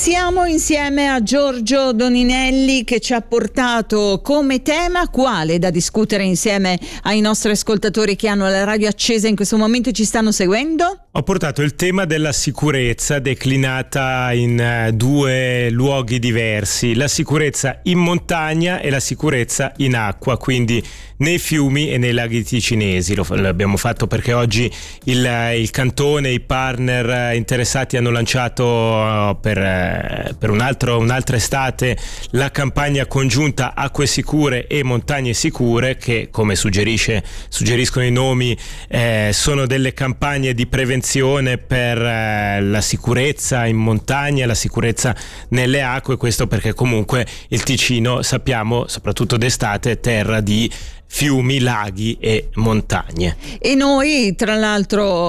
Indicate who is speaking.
Speaker 1: Siamo insieme a Giorgio Doninelli che ci ha portato come tema quale da discutere insieme ai nostri ascoltatori che hanno la radio accesa in questo momento e ci stanno seguendo?
Speaker 2: Ho portato il tema della sicurezza declinata in due luoghi diversi, la sicurezza in montagna e la sicurezza in acqua, quindi nei fiumi e nei laghi ticinesi. Lo abbiamo fatto perché oggi il Cantone e i partner interessati hanno lanciato per un'altra estate la campagna congiunta Acque Sicure e Montagne Sicure, che come suggeriscono i nomi sono delle campagne di prevenzione per la sicurezza in montagna, la sicurezza nelle acque. Questo perché comunque il Ticino, sappiamo, soprattutto d'estate, è terra di fiumi, laghi e montagne.
Speaker 1: E noi tra l'altro